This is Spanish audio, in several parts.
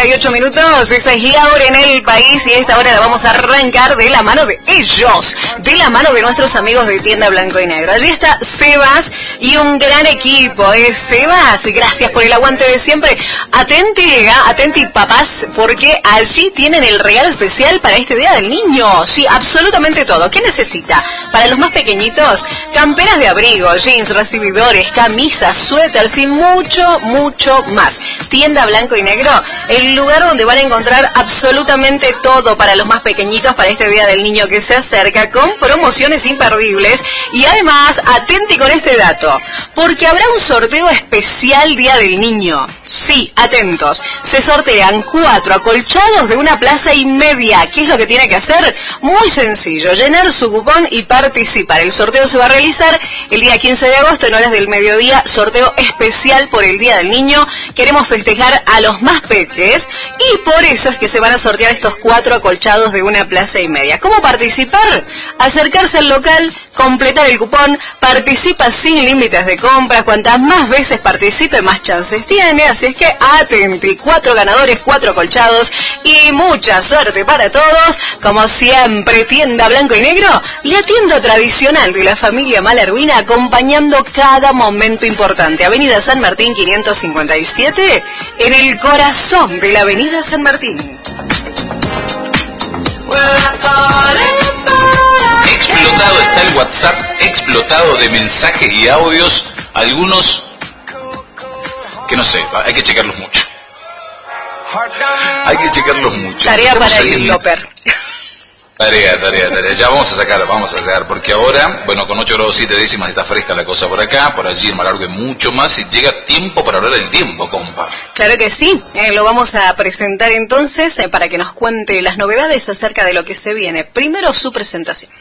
11:38. Esa es la hora en el país y esta hora la vamos a arrancar de la mano de ellos, de la mano de nuestros amigos de Tienda Blanco y Negro. Allí está Sebas y un gran equipo. Sebas, gracias por el aguante de siempre. Atenti papás, porque allí tienen el regalo especial para este Día del Niño. Sí, absolutamente todo. ¿Qué necesita? Para los más pequeñitos, camperas de abrigo, jeans, recibidores, camisas, suéteres y mucho más. Tienda Blanco y Negro, el lugar donde van a encontrar absolutamente todo para los más pequeñitos para este Día del Niño que se acerca, con promociones imperdibles. Y además, atenti con este dato, porque habrá un sorteo especial Día del Niño. Sí, atentos. Se sortean 4 acolchados de una plaza y media. ¿Qué es lo que tiene que hacer? Muy sencillo, llenar su cupón y participar. El sorteo se va a realizar el día 15 de agosto en horas del mediodía, sorteo especial por el Día del Niño. Queremos festejar a los más peques y por eso es que se van a sortear estos 4 acolchados de una plaza y media. ¿Cómo participar? Acercarse al local, completar el cupón, participa sin límites de compra. Cuantas más veces participe, más chances tiene. Así es que atenti, 4 ganadores, 4 acolchados y mucha suerte para todos. Como siempre, Tienda Blanco y Negro, la tienda tradicional de la familia Malarguina, acompañando cada momento importante. Avenida San Martín 557, en el corazón de la Avenida San Martín. Explotado está el WhatsApp, explotado de mensajes y audios, algunos que no sé, hay que checarlos mucho. Tarea para el Loper. Tarea. Ya vamos a sacar, porque ahora, bueno, con 8 grados 7 décimas está fresca la cosa por acá, por allí en Malargüe mucho más, y llega tiempo para hablar del tiempo, compa. Claro que sí, lo vamos a presentar entonces para que nos cuente las novedades acerca de lo que se viene. Primero su presentación.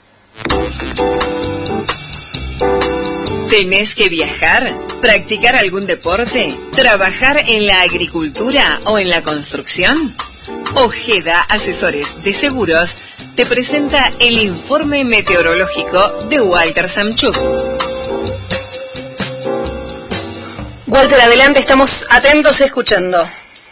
¿Tenés que viajar? ¿Practicar algún deporte? ¿Trabajar en la agricultura o en la construcción? Ojeda Asesores de Seguros te presenta el informe meteorológico de Walter Samchuk. Walter, adelante, estamos atentos escuchando.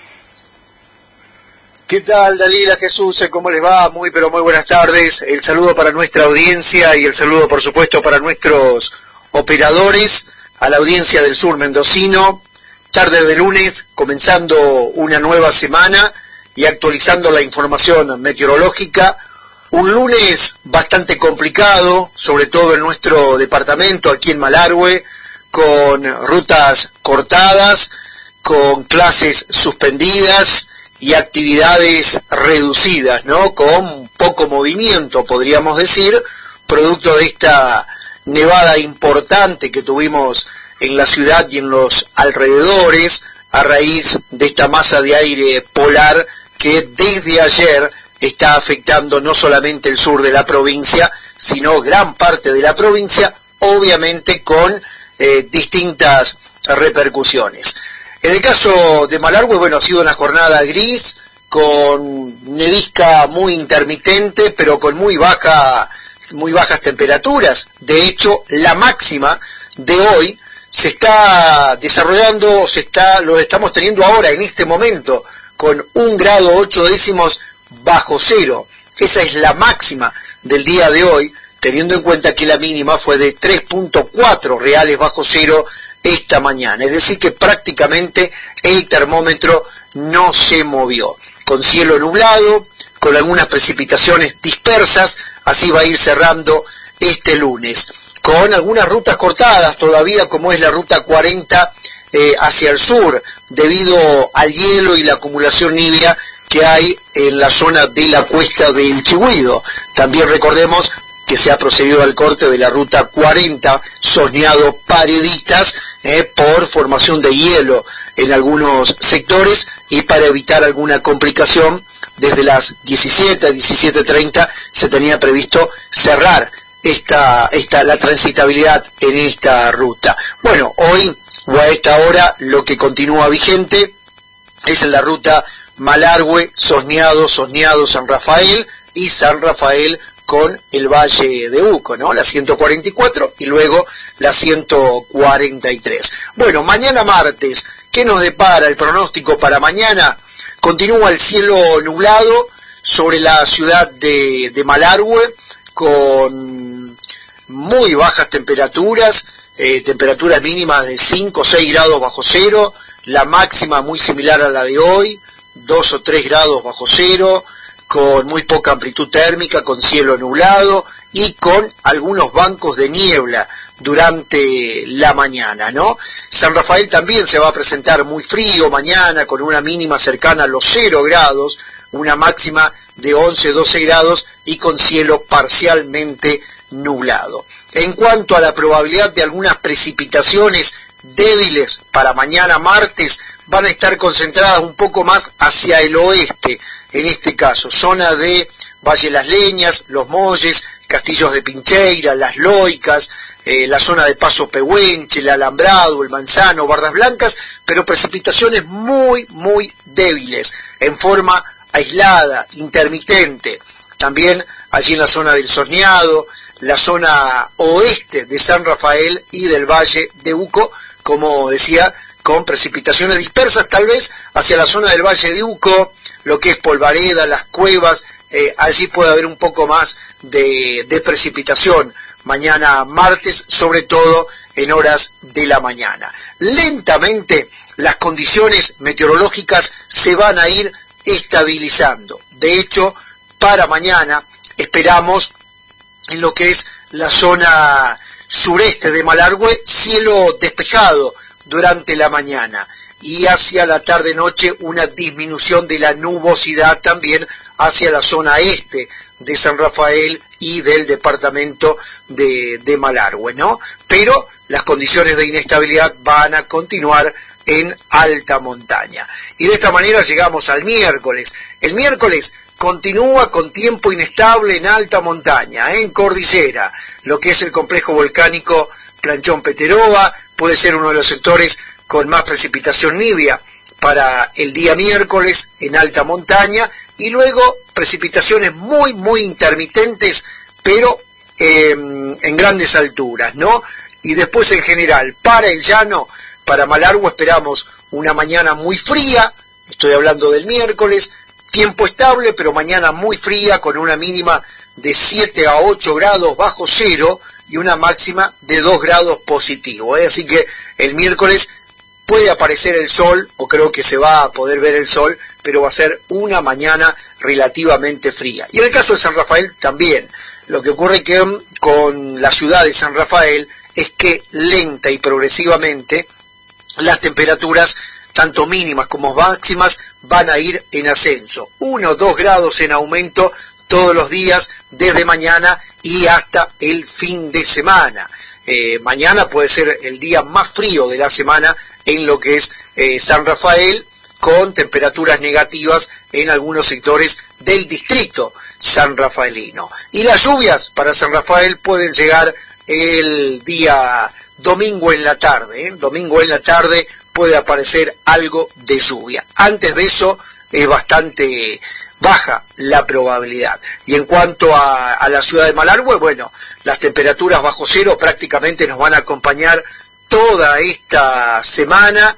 ¿Qué tal, Dalila, Jesús? ¿Cómo les va? Muy buenas tardes. El saludo para nuestra audiencia y el saludo, por supuesto, para nuestros operadores, a la audiencia del sur mendocino. Tarde de lunes, comenzando una nueva semana y actualizando la información meteorológica. Un lunes bastante complicado, sobre todo en nuestro departamento, aquí en Malargüe, con rutas cortadas, con clases suspendidas y actividades reducidas, ¿no? Con poco movimiento, podríamos decir, producto de esta nevada importante que tuvimos en la ciudad y en los alrededores, a raíz de esta masa de aire polar que desde ayer está afectando no solamente el sur de la provincia, sino gran parte de la provincia, obviamente con distintas repercusiones. En el caso de Malargüe, bueno, ha sido una jornada gris, con nevisca muy intermitente, pero con muy bajas temperaturas. De hecho, la máxima de hoy se está desarrollando, lo estamos teniendo ahora, en este momento, con 1 grado 8 décimos bajo cero. Esa es la máxima del día de hoy, teniendo en cuenta que la mínima fue de 3.4 reales bajo cero esta mañana. Es decir, que prácticamente el termómetro no se movió. Con cielo nublado, con algunas precipitaciones dispersas, así va a ir cerrando este lunes. Con algunas rutas cortadas todavía, como es la ruta 40 hacia el sur, debido al hielo y la acumulación nívea que hay en la zona de la cuesta del Chihuido. También recordemos que se ha procedido al corte de la ruta 40, Sosneado Pareditas, por formación de hielo en algunos sectores, y para evitar alguna complicación, desde las 17 a 17:30 se tenía previsto cerrar la transitabilidad en esta ruta. Bueno, hoy o a esta hora lo que continúa vigente es en la ruta Malargüe, Sosneado, San Rafael y San Rafael con el Valle de Uco, ¿no? La 144 y luego la 143. Bueno, mañana martes, ¿Qué nos depara el pronóstico para mañana? Continúa el cielo nublado sobre la ciudad de Malargüe, con muy bajas temperaturas, temperaturas mínimas de 5 o 6 grados bajo cero, la máxima muy similar a la de hoy, 2 o 3 grados bajo cero, con muy poca amplitud térmica, con cielo nublado y con algunos bancos de niebla durante la mañana, ¿no? San Rafael también se va a presentar muy frío mañana, con una mínima cercana a los 0 grados, una máxima de 11, 12 grados y con cielo parcialmente nublado. En cuanto a la probabilidad de algunas precipitaciones débiles para mañana martes, van a estar concentradas un poco más hacia el oeste, en este caso, zona de Valle Las Leñas, Los Molles, Castillos de Pincheira, Las Loicas, la zona de Paso Pehuenche, el Alambrado, el Manzano, Bardas Blancas, pero precipitaciones muy, muy débiles, en forma aislada, intermitente. También allí en la zona del Sorneado, la zona oeste de San Rafael y del Valle de Uco, como decía, con precipitaciones dispersas tal vez hacia la zona del Valle de Uco, lo que es Polvareda, Las Cuevas, allí puede haber un poco más de precipitación mañana martes, sobre todo en horas de la mañana. Lentamente las condiciones meteorológicas se van a ir estabilizando. De hecho, para mañana esperamos en lo que es la zona sureste de Malargüe, cielo despejado durante la mañana y hacia la tarde-noche una disminución de la nubosidad también hacia la zona este de San Rafael y del departamento de Malargüe, ¿no? Pero las condiciones de inestabilidad van a continuar en alta montaña. Y de esta manera llegamos al miércoles. El miércoles continúa con tiempo inestable en alta montaña, en cordillera, lo que es el complejo volcánico Planchón Peteroa, puede ser uno de los sectores con más precipitación nibia para el día miércoles en alta montaña, y luego precipitaciones muy, muy intermitentes, pero en grandes alturas, ¿no? Y después en general, para el llano, para Malargüe esperamos una mañana muy fría, estoy hablando del miércoles, tiempo estable, pero mañana muy fría, con una mínima de 7 a 8 grados bajo cero y una máxima de 2 grados positivo, ¿eh? Así que el miércoles puede aparecer el sol, o creo que se va a poder ver el sol, pero va a ser una mañana relativamente fría. Y en el caso de San Rafael también. Lo que ocurre que con la ciudad de San Rafael es que lenta y progresivamente las temperaturas, tanto mínimas como máximas, van a ir en ascenso. 1 o 2 grados en aumento todos los días, desde mañana y hasta el fin de semana. Mañana puede ser el día más frío de la semana en lo que es San Rafael, con temperaturas negativas en algunos sectores del distrito sanrafaelino. Y las lluvias para San Rafael pueden llegar el día domingo en la tarde. Domingo en la tarde puede aparecer algo de lluvia. Antes de eso es bastante baja la probabilidad. Y en cuanto a la ciudad de Malargüe, bueno, las temperaturas bajo cero prácticamente nos van a acompañar toda esta semana.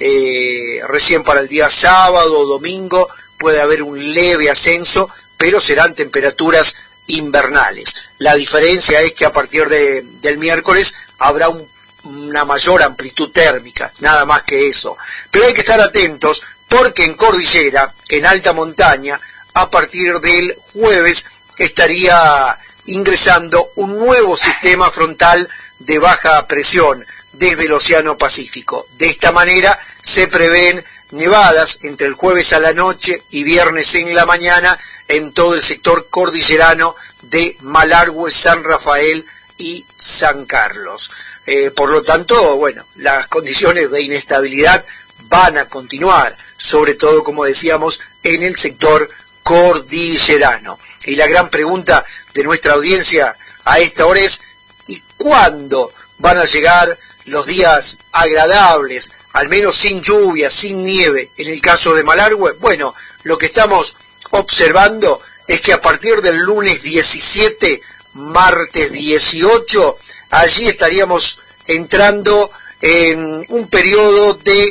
Recién para el día sábado o domingo puede haber un leve ascenso, pero serán temperaturas invernales. La diferencia es que a partir del miércoles habrá una mayor amplitud térmica, nada más que eso. Pero hay que estar atentos porque en cordillera, en alta montaña, a partir del jueves estaría ingresando un nuevo sistema frontal de baja presión desde el Océano Pacífico. De esta manera se prevén nevadas entre el jueves a la noche y viernes en la mañana en todo el sector cordillerano de Malargüe, San Rafael y San Carlos. Por lo tanto, bueno, las condiciones de inestabilidad van a continuar, sobre todo, como decíamos, en el sector cordillerano. Y la gran pregunta de nuestra audiencia a esta hora es: ¿y cuándo van a llegar los días agradables, al menos sin lluvia, sin nieve, en el caso de Malargüe? Bueno, lo que estamos observando es que a partir del lunes 17, martes 18, allí estaríamos entrando en un periodo de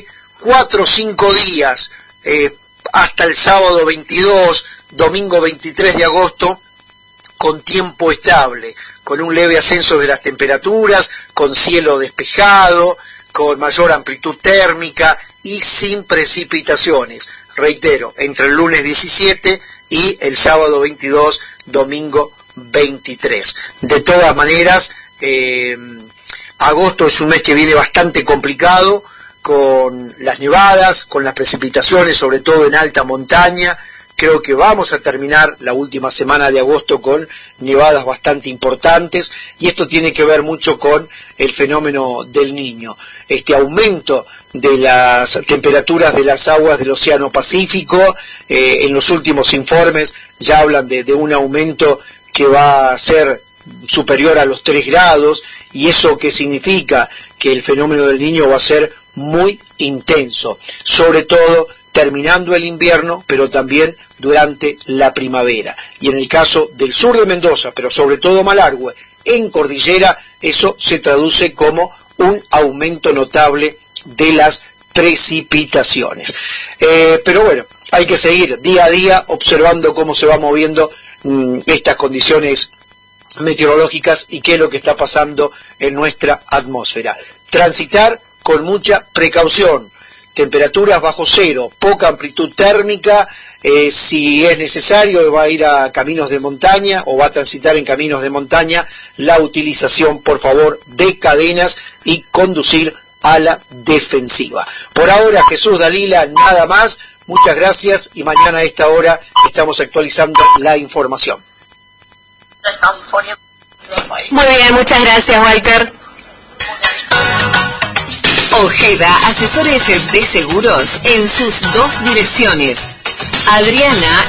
4 o 5 días hasta el sábado 22, domingo 23 de agosto, con tiempo estable, con un leve ascenso de las temperaturas, con cielo despejado, con mayor amplitud térmica y sin precipitaciones. Reitero, entre el lunes 17 y el sábado 22, domingo 23. De todas maneras, agosto es un mes que viene bastante complicado, con las nevadas, con las precipitaciones, sobre todo en alta montaña. Creo que vamos a terminar la última semana de agosto con nevadas bastante importantes, y esto tiene que ver mucho con el fenómeno del Niño. Este aumento de las temperaturas de las aguas del Océano Pacífico, en los últimos informes ya hablan de un aumento que va a ser superior a los 3 grados, y eso que significa que el fenómeno del Niño va a ser muy intenso, sobre todo terminando el invierno, pero también durante la primavera. Y en el caso del sur de Mendoza, pero sobre todo Malargüe, en Cordillera, eso se traduce como un aumento notable de las precipitaciones. Pero bueno, hay que seguir día a día observando cómo se va moviendo estas condiciones meteorológicas y qué es lo que está pasando en nuestra atmósfera. Transitar con mucha precaución, temperaturas bajo cero, poca amplitud térmica, si es necesario va a ir a caminos de montaña o va a transitar en caminos de montaña, la utilización por favor de cadenas y conducir a la defensiva. Por ahora, Jesús, Dalila, nada más, muchas gracias, y mañana a esta hora estamos actualizando la información. Muy bien, muchas gracias, Walter. Ojeda, asesores de seguros en sus 2 direcciones. Adriana